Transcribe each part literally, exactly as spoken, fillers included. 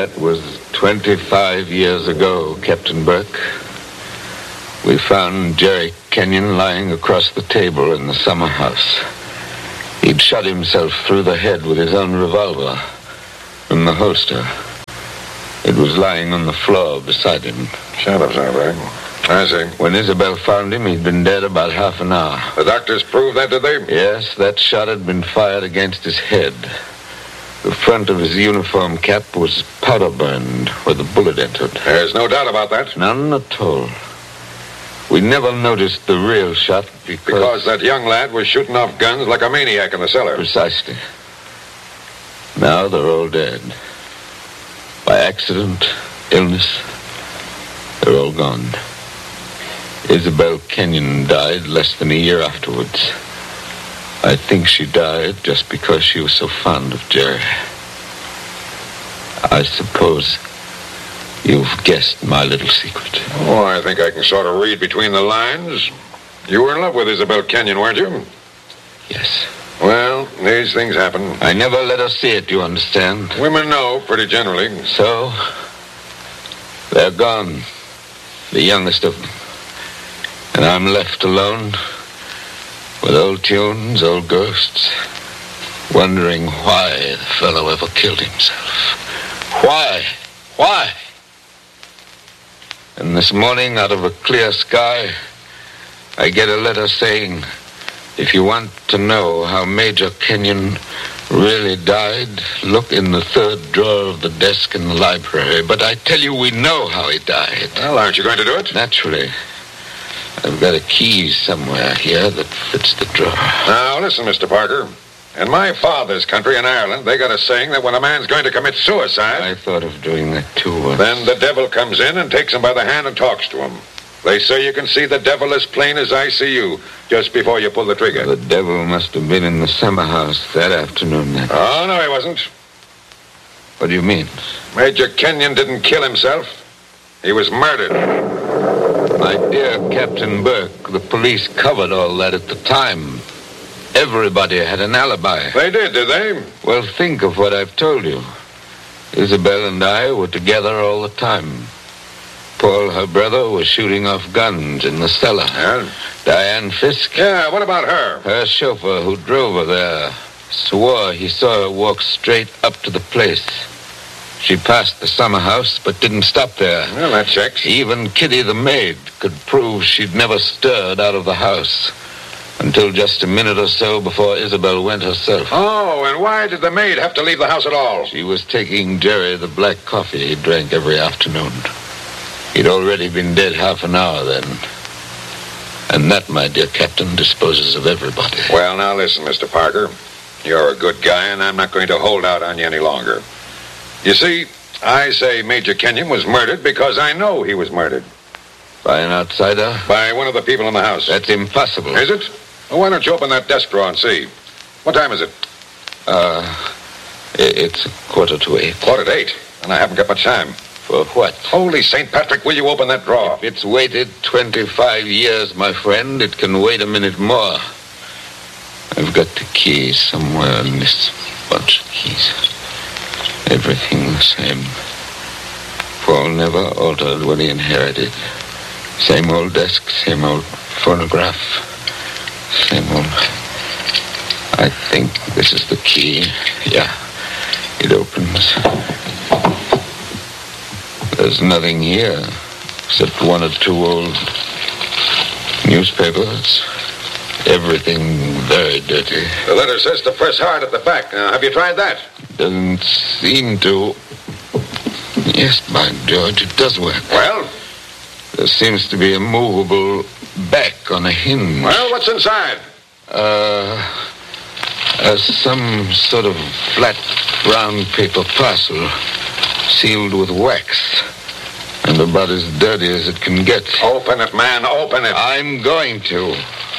That was twenty-five years ago, Captain Burke. We found Jerry Kenyon lying across the table in the summer house. He'd shot himself through the head with his own revolver from the holster. It was lying on the floor beside him. Shut up, right? I see. When Isabel found him, he'd been dead about half an hour. The doctors proved that, did they? Yes, that shot had been fired against his head. The front of his uniform cap was powder burned where the bullet entered. There's no doubt about that. None at all. We never noticed the real shot because... Because that young lad was shooting off guns like a maniac in the cellar. Precisely. Now they're all dead. By accident, illness, they're all gone. Isabel Kenyon died less than a year afterwards. I think she died just because she was so fond of Jerry. I suppose you've guessed my little secret. Oh, I think I can sort of read between the lines. You were in love with Isabel Kenyon, weren't you? Yes. Well, these things happen. I never let her see it, you understand? Women know, pretty generally. So, they're gone. The youngest of them. And I'm left alone with old tunes, old ghosts, wondering why the fellow ever killed himself. Why? Why? And this morning, out of a clear sky, I get a letter saying, if you want to know how Major Kenyon really died, look in the third drawer of the desk in the library. But I tell you, we know how he died. Well, aren't you going to do it? Naturally. I've got a key somewhere here that fits the drawer. Now, listen, Mister Parker. In my father's country in Ireland, they got a saying that when a man's going to commit suicide... I thought of doing that, too, once. Then the devil comes in and takes him by the hand and talks to him. They say you can see the devil as plain as I see you just before you pull the trigger. The devil must have been in the summer house that afternoon, then. Oh, no, he wasn't. What do you mean? Major Kenyon didn't kill himself. He was murdered. My dear Captain Burke, the police covered all that at the time. Everybody had an alibi. They did, did they? Well, think of what I've told you. Isabel and I were together all the time. Paul, her brother, was shooting off guns in the cellar. Yeah? Diane Fisk. Yeah, what about her? Her chauffeur who drove her there swore he saw her walk straight up to the place. She passed the summer house, but didn't stop there. Well, that checks. Even Kitty the maid could prove she'd never stirred out of the house until just a minute or so before Isabel went herself. Oh, and why did the maid have to leave the house at all? She was taking Jerry the black coffee he drank every afternoon. He'd already been dead half an hour then. And that, my dear Captain, disposes of everybody. Well, now listen, Mister Parker. You're a good guy, and I'm not going to hold out on you any longer. You see, I say Major Kenyon was murdered because I know he was murdered. By an outsider? By one of the people in the house. That's impossible. Is it? Well, why don't you open that desk drawer and see? What time is it? Uh, it's a quarter to eight. Quarter to eight? And I haven't got much time. For what? Holy Saint Patrick, will you open that drawer? If it's waited twenty-five years, my friend, it can wait a minute more. I've got the key somewhere in this bunch of keys. Everything the same. Paul never altered what he inherited. Same old desk, same old phonograph, same old... I think this is the key. Yeah, it opens. There's nothing here except one or two old newspapers. Everything very dirty. The letter says to press hard at the back. Now, have you tried that? Doesn't seem to. Yes, by George, it does work. Well? There seems to be a movable back on a hinge. Well, what's inside? Uh, uh some sort of flat brown paper parcel sealed with wax and about as dirty as it can get. Open it, man, open it. I'm going to.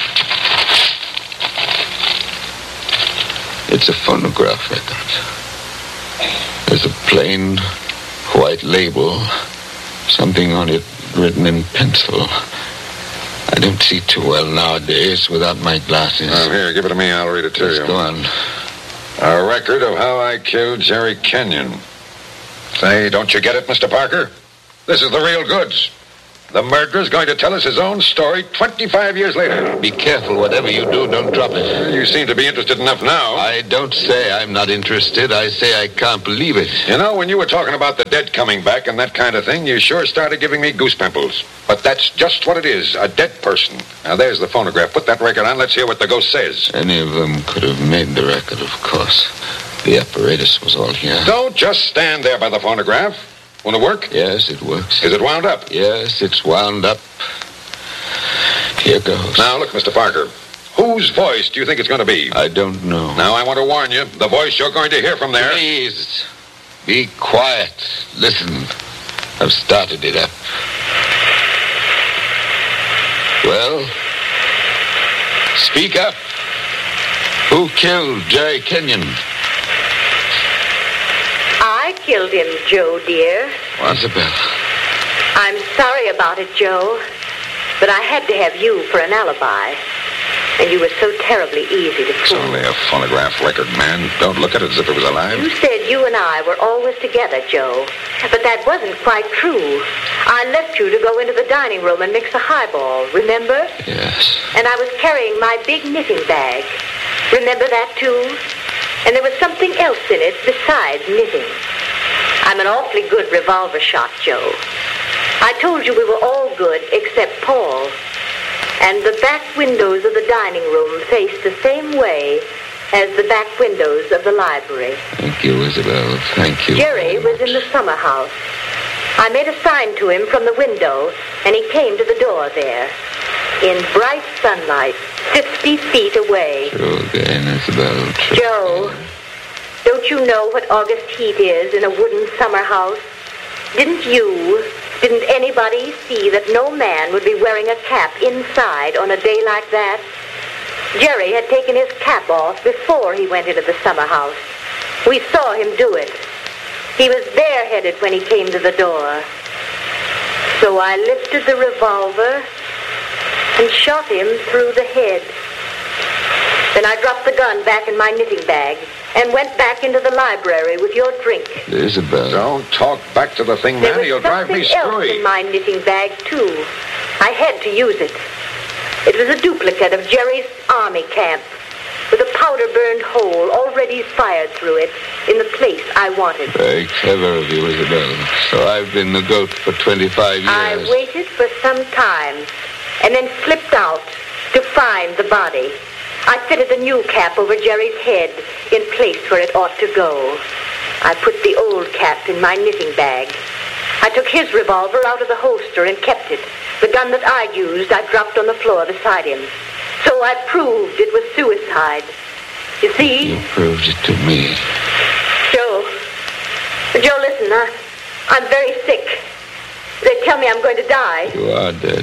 It's a phonograph record. There's a plain white label, something on it written in pencil. I don't see too well nowadays without my glasses. Oh, here, give it to me. I'll read it to Let's you. Go on. A record of how I killed Jerry Kenyon. Say, don't you get it, Mister Parker? This is the real goods. The murderer's going to tell us his own story twenty-five years later. Be careful. Whatever you do, don't drop it. You seem to be interested enough now. I don't say I'm not interested. I say I can't believe it. You know, when you were talking about the dead coming back and that kind of thing, you sure started giving me goose pimples. But that's just what it is, a dead person. Now, there's the phonograph. Put that record on. Let's hear what the ghost says. Any of them could have made the record, of course. The apparatus was all here. Don't just stand there by the phonograph. Won't it work? Yes, it works. Is it wound up? Yes, it's wound up. Here goes. Now, look, Mister Parker. Whose voice do you think it's going to be? I don't know. Now, I want to warn you. The voice you're going to hear from there... Please, be quiet. Listen. I've started it up. Well, speak up. Who killed Jerry Kenyon? I killed him, Joe, dear. Isabel. I'm sorry about it, Joe, but I had to have you for an alibi. And you were so terribly easy to It's fool. only a phonograph record, man. Don't look at it as if it was alive. You said you and I were always together, Joe, but that wasn't quite true. I left you to go into the dining room and mix a highball, remember? Yes. And I was carrying my big knitting bag. Remember that, too? And there was something else in it besides knitting. I'm an awfully good revolver shot, Joe. I told you we were all good except Paul. And the back windows of the dining room faced the same way as the back windows of the library. Thank you, Isabel. Thank you. Jerry was in the summer house. I made a sign to him from the window, and he came to the door there. In bright sunlight, fifty feet away. True again, Isabel. True Joe, again. don't you know what August heat is in a wooden summer house? Didn't you, didn't anybody see that no man would be wearing a cap inside on a day like that? Jerry had taken his cap off before he went into the summer house. We saw him do it. He was bareheaded when he came to the door. So I lifted the revolver and shot him through the head. Then I dropped the gun back in my knitting bag and went back into the library with your drink. Isabel. Don't talk back to the thing, There man. was You'll drive me something else screwy. in my knitting bag, too. I had to use it. It was a duplicate of Jerry's army camp, with a powder-burned hole already fired through it in the place I wanted. Very clever of you, Isabel. So I've been the goat for twenty-five years. I waited for some time, and then slipped out to find the body. I fitted a new cap over Jerry's head in place where it ought to go. I put the old cap in my knitting bag. I took his revolver out of the holster and kept it. The gun that I used, I dropped on the floor beside him. So I proved it was suicide. You see? You proved it to me. Joe. Joe, listen, I, I'm very sick. They tell me I'm going to die. You are dead.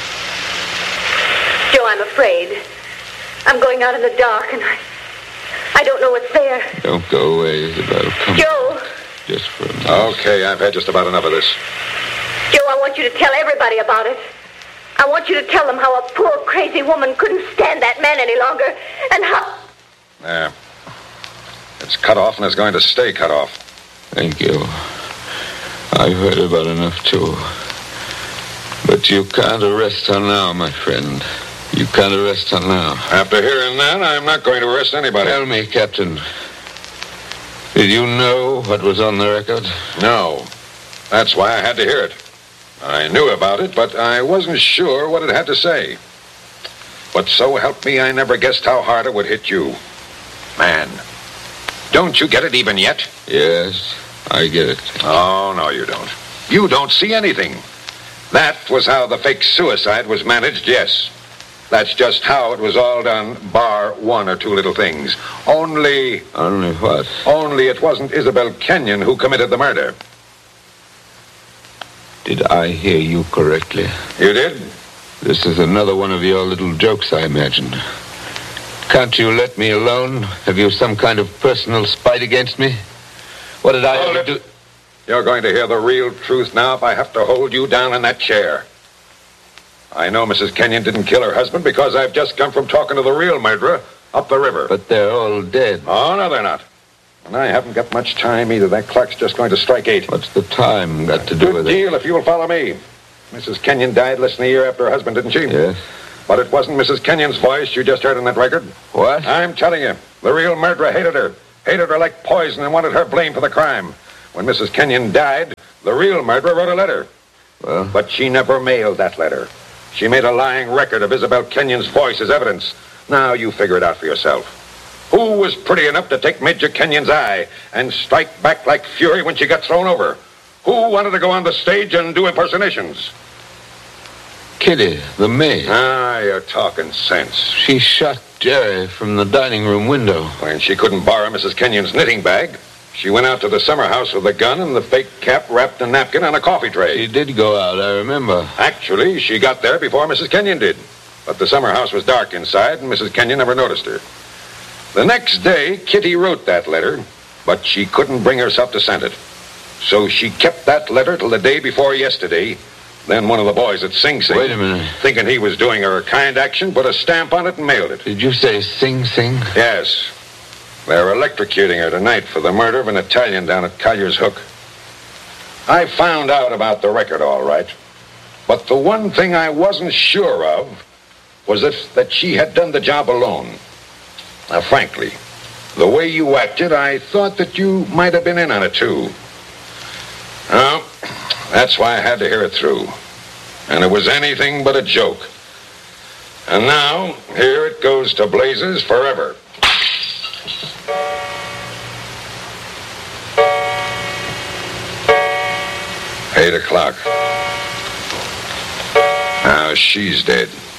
Joe, I'm afraid. I'm going out in the dark, and I... I don't know what's there. Don't go away, Isabel. Come Joe! on. Just for a minute. Okay, I've had just about enough of this. Joe, I want you to tell everybody about it. I want you to tell them how a poor, crazy woman couldn't stand that man any longer, and how... Yeah. It's cut off, and it's going to stay cut off. Thank you. I've heard about enough, too. But you can't arrest her now, my friend. You can't arrest her now. After hearing that, I'm not going to arrest anybody. Tell me, Captain. Did you know what was on the record? No. That's why I had to hear it. I knew about it, but I wasn't sure what it had to say. But so help me, I never guessed how hard it would hit you. Man, don't you get it even yet? Yes, I get it. Oh, no, you don't. You don't see anything. That was how the fake suicide was managed, yes. That's just how it was all done, bar one or two little things. Only... Only what? Only it wasn't Isabel Kenyon who committed the murder. Did I hear you correctly? You did? This is another one of your little jokes, I imagine. Can't you let me alone? Have you some kind of personal spite against me? What did I Hold ever it. do? You're going to hear the real truth now if I have to hold you down in that chair. I know Missus Kenyon didn't kill her husband because I've just come from talking to the real murderer up the river. But they're all dead. Oh, no, they're not. And I haven't got much time either. That clock's just going to strike eight. What's the time got to do Good with deal if you'll follow me. Missus Kenyon died less than a year after her husband, didn't she? it? Yes. But it wasn't Missus Kenyon's voice you just heard on that record. What? I'm telling you, the real murderer hated her. Hated her like poison and wanted her blamed for the crime. When Missus Kenyon died, the real murderer wrote a letter. Well? But she never mailed that letter. She made a lying record of Isabel Kenyon's voice as evidence. Now you figure it out for yourself. Who was pretty enough to take Major Kenyon's eye and strike back like fury when she got thrown over? Who wanted to go on the stage and do impersonations? Kitty, the maid. Ah, you're talking sense. She shot Jerry from the dining room window. When she couldn't borrow Missus Kenyon's knitting bag, she went out to the summer house with a gun and the fake cap wrapped in a napkin on a coffee tray. She did go out, I remember. Actually, she got there before Missus Kenyon did. But the summer house was dark inside, and Missus Kenyon never noticed her. The next day, Kitty wrote that letter, but she couldn't bring herself to send it. So she kept that letter till the day before yesterday. Then one of the boys at Sing Sing, Wait a minute. thinking he was doing her a kind action, put a stamp on it and mailed it. Did you say Sing Sing? Yes. They're electrocuting her tonight for the murder of an Italian down at Collier's Hook. I found out about the record all right. But the one thing I wasn't sure of was if that she had done the job alone. Now, frankly, the way you acted, I thought that you might have been in on it, too. Well, that's why I had to hear it through. And it was anything but a joke. And now, here it goes to blazes forever. Eight o'clock. Now she's dead.